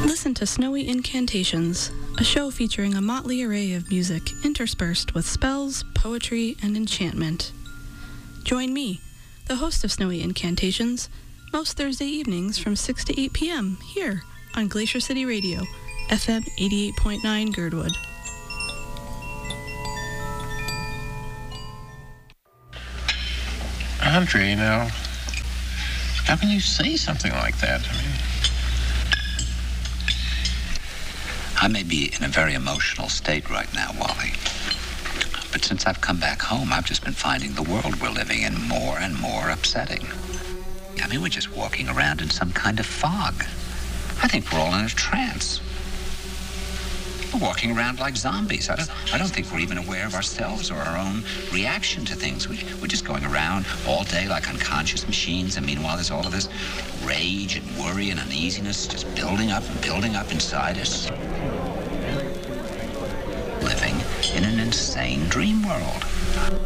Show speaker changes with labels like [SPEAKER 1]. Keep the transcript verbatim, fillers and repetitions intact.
[SPEAKER 1] Listen to Snowy Incantations, a show featuring a motley array of music interspersed with spells, poetry, and enchantment. Join me, the host of Snowy Incantations, most Thursday evenings from six to eight p.m. here on Glacier City Radio, F M eighty-eight point nine Girdwood.
[SPEAKER 2] Andre, now, how can you say something like that? I mean...
[SPEAKER 3] I may be in a very emotional state right now, Wally. But since I've come back home, I've just been finding the world we're living in more and more upsetting. I mean, we're just walking around in some kind of fog. I think we're all in a trance. We're walking around like zombies. I don't, I don't think we're even aware of ourselves or our own reaction to things. We, we're just going around all day like unconscious machines, and meanwhile there's all of this rage and worry and uneasiness just building up and building up inside us. Living in an insane dream world.